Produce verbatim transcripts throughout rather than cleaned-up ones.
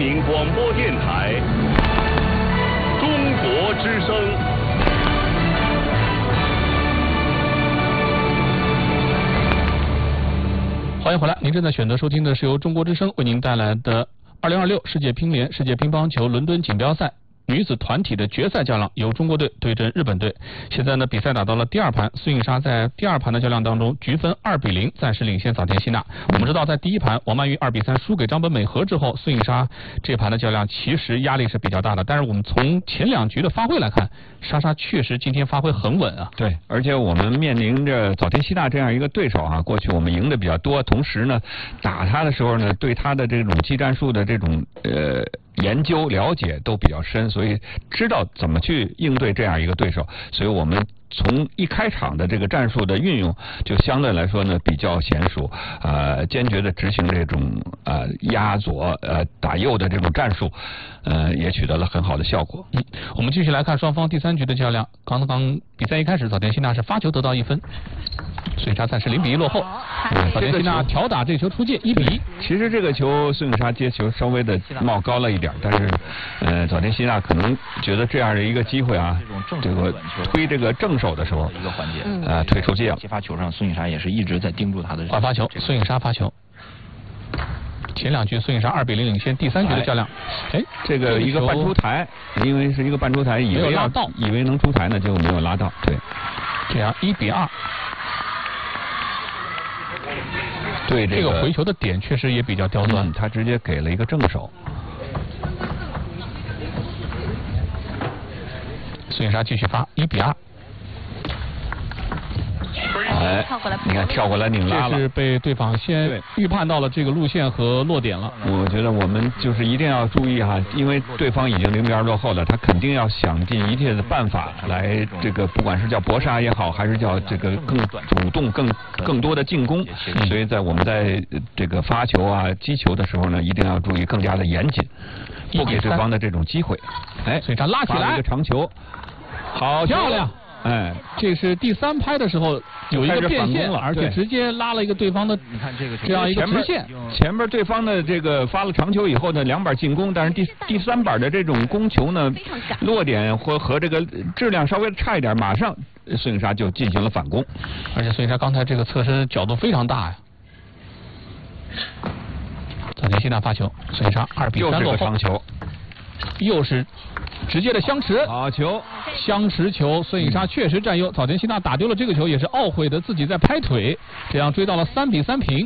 民广播电台中国之声。 欢迎回来，您正在选择收听的是由中国之声为您带来的二零二六世界乒联世界乒乓球伦敦锦标赛女子团体的决赛较量，由中国队对阵日本队。现在呢，比赛打到了第二盘，孙颖莎在第二盘的较量当中，局分二比零，暂时领先早田希娜。我们知道，在第一盘王曼玉二比三输给张本美和之后，孙颖莎这盘的较量其实压力是比较大的。但是我们从前两局的发挥来看，莎莎确实今天发挥很稳啊。 对，而且我们面临着早田希娜这样一个对手啊，过去我们赢的比较多，同时呢，打他的时候呢，对他的这种技战术的这种呃。研究了解都比较深，所以知道怎么去应对这样一个对手，所以我们从一开场的这个战术的运用就相对来说呢比较娴熟，呃，坚决的执行这种呃压左呃打右的这种战术，呃，也取得了很好的效果。 嗯，我们继续来看双方第三局的较量。刚刚比赛一开始，早田希娜是发球得到一分，孙颖莎暂时零比一落后。嗯，早田希娜挑打这球出界一比一。 其实这个球孙颖莎接球稍微的冒高了一点，但是呃早田希娜可能觉得这样的一个机会啊，这个推这个正手的时候一个环节， 呃推出界了。 接发球上，孙颖莎也是一直在盯住他的换发球，孙颖莎发球。前两局孙颖莎二比零领先，第三局的较量，哎， 这个一个半出台，因为是一个半出台，以为要到，以为能出台呢，结果没有拉到，对， 这样一比二。 对这个、 这个回球的点确实也比较刁钻， 嗯、他直接给了一个正手。 孙颖莎继续发，一比二。 哎，你看跳过来拧拉了， 这是被对方先预判到了这个路线和落点了。 我觉得我们就是一定要注意哈，因为对方已经零比二落后了，他肯定要想尽一切的办法来这个，不管是叫搏杀也好，还是叫这个更主动、更更多的进攻。嗯、所以在我们在这个发球啊、击球的时候呢，一定要注意更加的严谨，不给对方的这种机会。哎， 所以他拉起来一个长球，好漂亮。 哎， 这是第三拍的时候有一个变线，而且直接拉了一个对方的，你看这个这样一个直线。 前面对方的这个发了长球以后呢，两板进攻，但是第第三板的这种攻球呢，落点或和这个质量稍微差一点，马上孙颖莎就进行了反攻， 而且孙颖莎刚才这个侧身角度非常大呀。早田希娜发球，孙颖莎二比三落后。 长球， 又是直接的相持， 好球， 相持球，孙颖莎确实占优，早田希娜打丢了这个球，也是懊悔的自己在拍腿，这样追到了三比三平。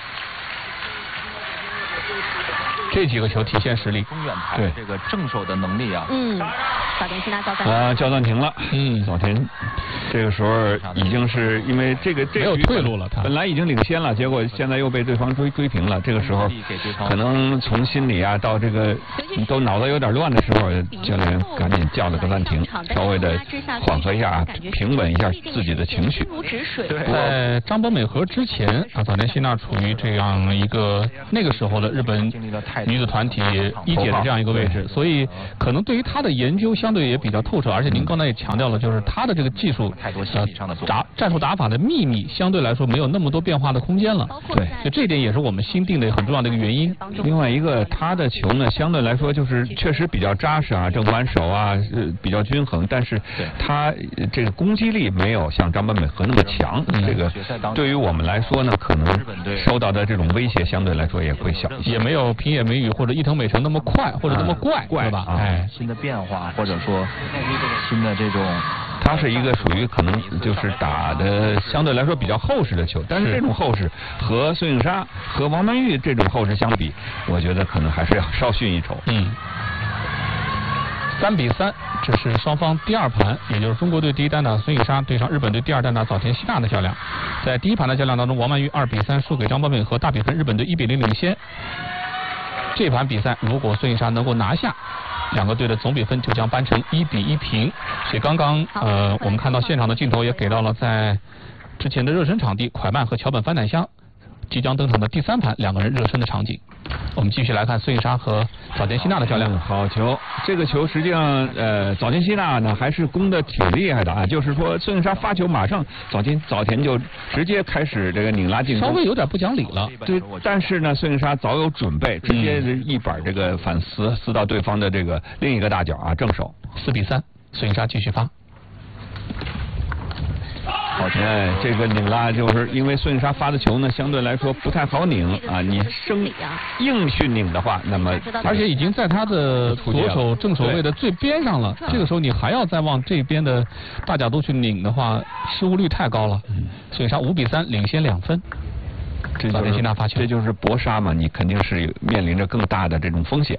这几个球体现实力， 中远台这个正手的能力啊。 嗯，早田希娜叫暂停。 啊，叫暂停了。 嗯， 早田这个时候已经是因为这个这没有退路了，他本来已经领先了，结果现在又被对方追追平了。这个时候可能从心里啊到这个都脑子有点乱的时候，教练赶紧叫了个暂停，稍微的缓和一下，平稳一下自己的情绪。 在张本美和之前啊，早田希娜处于这样一个那个时候的日本女子团体一姐的这样一个位置，所以可能对于她的研究相对也比较透彻，而且您刚才也强调了，就是她的这个技术呃打战术打法的秘密相对来说没有那么多变化的空间了。 对， 所以这一点也是我们新定的很重要的一个原因。 另外一个，她的球呢相对来说就是确实比较扎实啊，正扳手啊，呃比较均衡，但是她这个攻击力没有像张本美和那么强。嗯、这个对于我们来说呢，可能受到的这种威胁相对来说也会小一些， 也没有平野美宇或者伊藤美诚那么快或者那么怪， 怪对吧？ 哎，新的变化或者说新的这种， 它是一个属于可能就是打的相对来说比较厚实的球，但是这种厚实和孙颖莎和王曼玉这种厚实相比，我觉得可能还是要稍逊一筹。 嗯。三比三，这是双方第二盘，也就是中国队第一单打孙颖莎对上日本队第二单打早田希娜的较量。在第一盘的较量当中，王曼玉二比三输给张本美和，大比分日本队一比零领先。这盘比赛如果孙颖莎能够拿下，两个队的总比分就将扳成一比一平。所以刚刚呃，我们看到现场的镜头也给到了在之前的热身场地，蒯曼和桥本帆乃香即将登场的第三盘两个人热身的场景。 我们继续来看孙颖莎和早田希娜的较量。 嗯、好球，这个球实际上呃早田希娜呢还是攻的挺厉害的啊，就是说孙颖莎发球马上早田早田就直接开始这个拧拉进攻， 稍微有点不讲理了。 对，但是呢孙颖莎早有准备，直接一板这个反撕撕到对方的这个另一个大角啊正手。 四比三，孙颖莎继续发。 好球！哎，这个拧拉就是因为孙颖莎发的球呢，相对来说不太好拧啊。你生硬去拧的话，那么而且已经在他的左手正手位的最边上了。这个时候你还要再往这边的大角度去拧的话，失误率太高了。孙颖莎五比三领先两分。 这就是希娜发球，这就是搏杀嘛，你肯定是面临着更大的这种风险。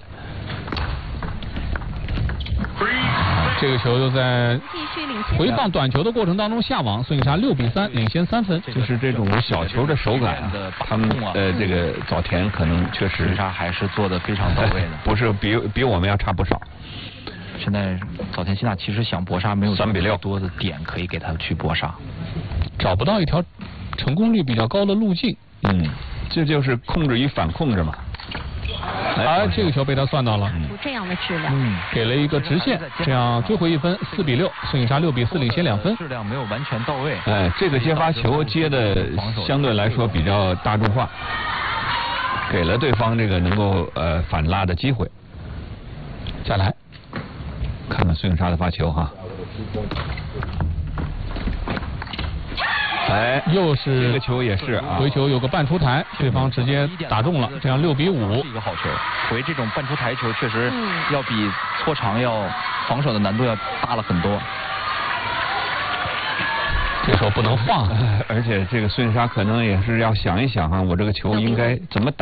这个球又在回放短球的过程当中下网，孙颖莎六比三领先三分。 就是这种小球的手感啊，他们呃这个早田可能确实孙颖莎还是做的非常到位的， 不是比比我们要差不少。 现在早田希娜其实想搏杀没有三比六多的点可以给他去搏杀， 找不到一条成功率比较高的路径。 嗯，这就是控制与反控制嘛。 哎，这个球被他算到了， 这样的质量， 嗯，给了一个直线，这样追回一分，四比六，孙颖莎六比四领先两分。 质量没有完全到位。 哎，这个接发球接的相对来说比较大众化，给了对方这个能够呃反拉的机会。 再来， 看看孙颖莎的发球哈。哎， 又是这个球也是啊， 回球有个半出台，对方直接打中了，这样六比五。 是一个好球，回这种半出台球确实要比搓长要防守的难度要大了很多。 这时候不能放， 而且这个孙颖莎可能也是要想一想啊，我这个球应该怎么打。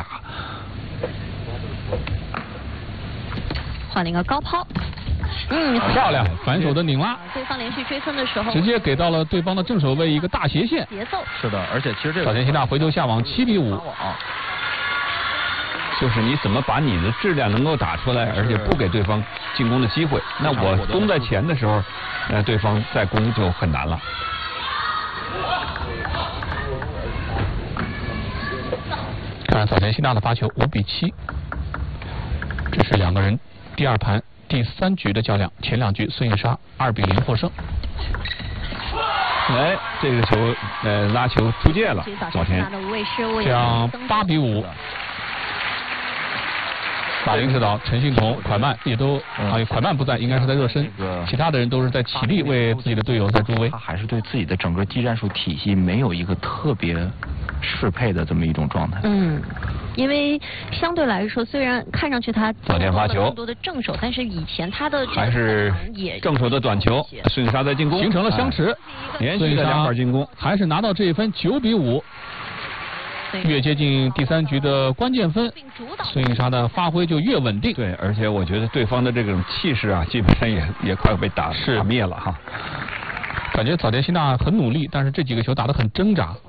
换了一个高抛。嗯， 漂亮，反手的拧拉， 对方连续追分的时候， 直接给到了对方的正手位一个大斜线。 节奏是的，而且其实这个早田希娜回头下网七比五， 就是你怎么把你的质量能够打出来，而且不给对方进攻的机会。那我攻在前的时候，呃，对方再攻就很难了。 看早田希娜的发球五比七，这是两个人第二盘第三局的较量，前两局孙颖莎二比零获胜。 哎，这个球呃拉球出界了，早田， 这样八比五。马林指导陈幸同、蒯曼也都啊，蒯曼不在，应该是在热身，其他的人都是在起立为自己的队友在助威。 他还是对自己的整个技战术体系没有一个特别适配的这么一种状态。 嗯。因为相对来说，虽然看上去他早田发球更多的正手，但是以前他的还是正手的短球，孙颖莎在进攻， 形成了相持， 连续的两板进攻， 还是拿到这一分九比五，越接近第三局的关键分，孙颖莎的发挥就越稳定。 对，而且我觉得对方的这种气势啊，基本上也也快被打打灭了哈。 感觉早田希娜很努力，但是这几个球打得很挣扎。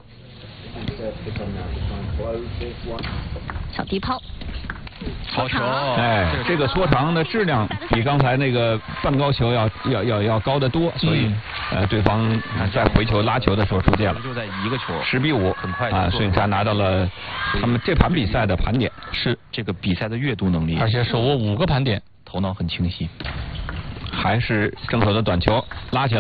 小低抛， 好球！ 哎，这个搓长的质量比刚才那个半高球要要要要高得多，所以呃对方在回球拉球的时候出界了， 就在一个球， 十比五， 很快啊，孙颖莎拿到了他们这盘比赛的盘点， 是这个比赛的阅读能力， 而且手握五个盘点， 头脑很清晰， 还是正手的短球拉起来。